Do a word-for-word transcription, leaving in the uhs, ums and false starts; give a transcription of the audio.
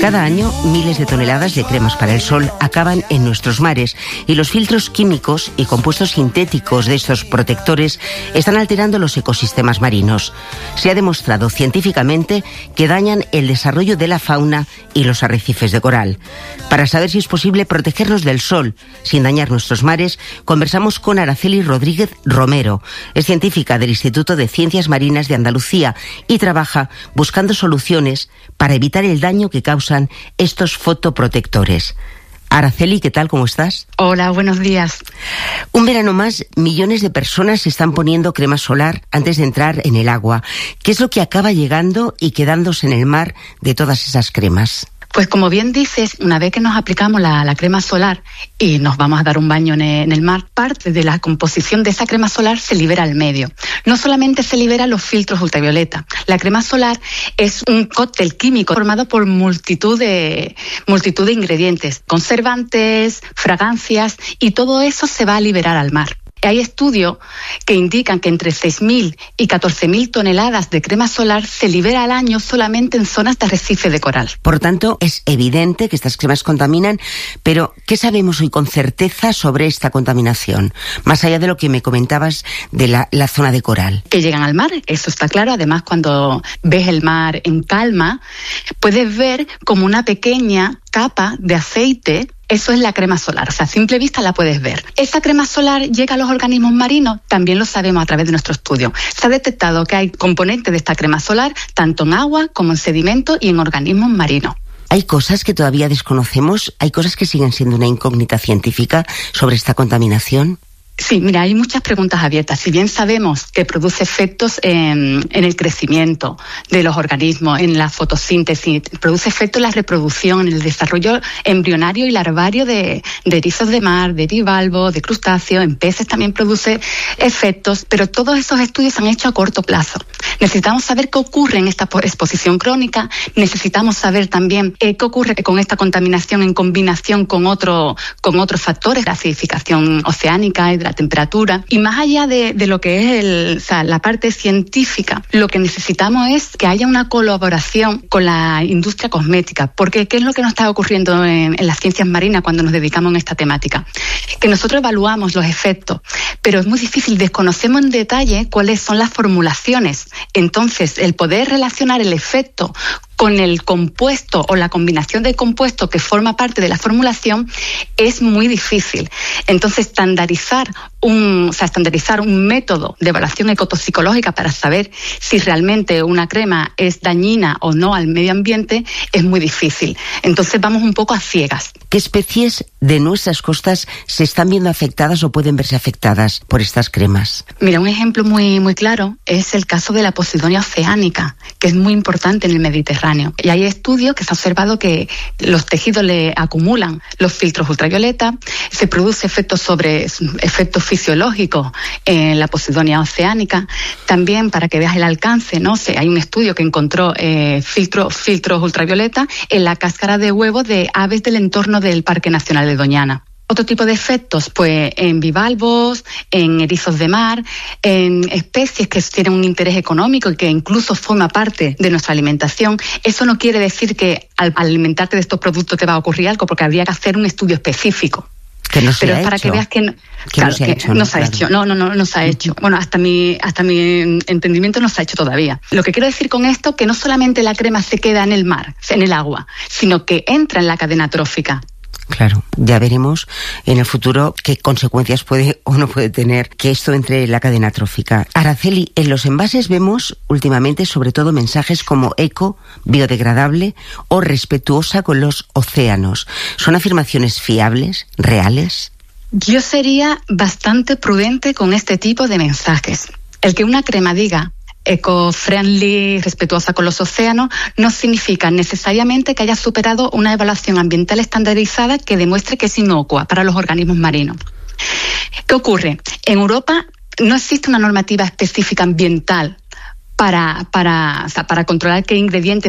Cada año, miles de toneladas de cremas para el sol acaban en nuestros mares y los filtros químicos y compuestos sintéticos de estos protectores están alterando los ecosistemas marinos. Se ha demostrado científicamente que dañan el desarrollo de la fauna y los arrecifes de coral. Para saber si es posible protegernos del sol sin dañar nuestros mares, conversamos con Araceli Rodríguez Romero. Es científica del Instituto de Ciencias Marinas de Andalucía y trabaja buscando soluciones para evitar el daño que causan estos fotoprotectores. Araceli, ¿qué tal? ¿Cómo estás? Hola, buenos días. Un verano más, millones de personas se están poniendo crema solar antes de entrar en el agua. ¿Qué es lo que acaba llegando y quedándose en el mar de todas esas cremas? Pues como bien dices, una vez que nos aplicamos la, la crema solar y nos vamos a dar un baño en el, en el mar, parte de la composición de esa crema solar se libera al medio. No solamente se liberan los filtros ultravioleta. La crema solar es un cóctel químico formado por multitud de, multitud de ingredientes, conservantes, fragancias, y todo eso se va a liberar al mar. Hay estudios que indican que entre seis mil y catorce mil toneladas de crema solar se libera al año solamente en zonas de arrecife de coral. Por tanto, es evidente que estas cremas contaminan, pero ¿qué sabemos hoy con certeza sobre esta contaminación? Más allá de lo que me comentabas de la, la zona de coral. Que llegan al mar, eso está claro. Además, cuando ves el mar en calma, puedes ver como una pequeña capa de aceite. Eso es la crema solar, o sea, a simple vista la puedes ver. ¿Esa crema solar llega a los organismos marinos? También lo sabemos a través de nuestro estudio. Se ha detectado que hay componentes de esta crema solar tanto en agua como en sedimento y en organismos marinos. ¿Hay cosas que todavía desconocemos? ¿Hay cosas que siguen siendo una incógnita científica sobre esta contaminación? Sí, mira, hay muchas preguntas abiertas. Si bien sabemos que produce efectos en, en el crecimiento de los organismos, en la fotosíntesis, produce efectos en la reproducción, en el desarrollo embrionario y larvario de, de erizos de mar, de bivalvos, de crustáceos, en peces también produce efectos, pero todos esos estudios se han hecho a corto plazo. Necesitamos saber qué ocurre en esta exposición crónica, necesitamos saber también eh, qué ocurre con esta contaminación en combinación con, otro, con otros factores, la acidificación oceánica y de la temperatura. Y más allá de, de lo que es el, o sea, la parte científica, lo que necesitamos es que haya una colaboración con la industria cosmética. Porque ¿qué es lo que nos está ocurriendo en, en las ciencias marinas cuando nos dedicamos a esta temática? Que nosotros evaluamos los efectos, pero es muy difícil, desconocemos en detalle cuáles son las formulaciones. Entonces, el poder relacionar el efecto con el compuesto o la combinación de compuestos que forma parte de la formulación es muy difícil. Entonces, estandarizar un, o sea, estandarizar un método de evaluación ecotoxicológica para saber si realmente una crema es dañina o no al medio ambiente es muy difícil. Entonces, vamos un poco a ciegas. ¿Qué especies de nuestras costas se están viendo afectadas o pueden verse afectadas por estas cremas? Mira, un ejemplo muy, muy claro es el caso de la Posidonia oceánica, que es muy importante en el Mediterráneo. Y hay estudios que se ha observado que los tejidos le acumulan los filtros ultravioleta, se produce efectos sobre efectos fisiológicos en la Posidonia oceánica. También, para que veas el alcance, ¿no? Hay un estudio que encontró eh, filtro, filtros ultravioleta en la cáscara de huevos de aves del entorno del Parque Nacional de Doñana. Otro tipo de efectos, pues en bivalvos, en erizos de mar, en especies que tienen un interés económico y que incluso forma parte de nuestra alimentación. Eso no quiere decir que al alimentarte de estos productos te va a ocurrir algo, porque habría que hacer un estudio específico. Que no se Pero ha es para hecho. que veas que no, que claro, no se ha que hecho. No ¿no? se ha Claro. hecho. No, no, no, no se ha hecho. Bueno, hasta mi, hasta mi entendimiento no se ha hecho todavía. Lo que quiero decir con esto, que no solamente la crema se queda en el mar, en el agua, sino que entra en la cadena trófica. Claro, ya veremos en el futuro qué consecuencias puede o no puede tener que esto entre en la cadena trófica. Araceli, en los envases vemos últimamente sobre todo mensajes como eco, biodegradable o respetuosa con los océanos. ¿Son afirmaciones fiables, reales? Yo sería bastante prudente con este tipo de mensajes. El que una crema diga eco-friendly, respetuosa con los océanos, no significa necesariamente que haya superado una evaluación ambiental estandarizada que demuestre que es inocua para los organismos marinos. ¿Qué ocurre? En Europa no existe una normativa específica ambiental para, para, o sea, para controlar qué ingredientes